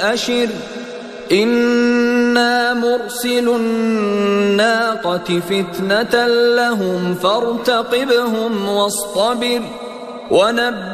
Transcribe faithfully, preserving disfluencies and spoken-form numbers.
الأشر إنا مرسل الناقة فتنة لهم فارتقبهم واصطبر ونبئ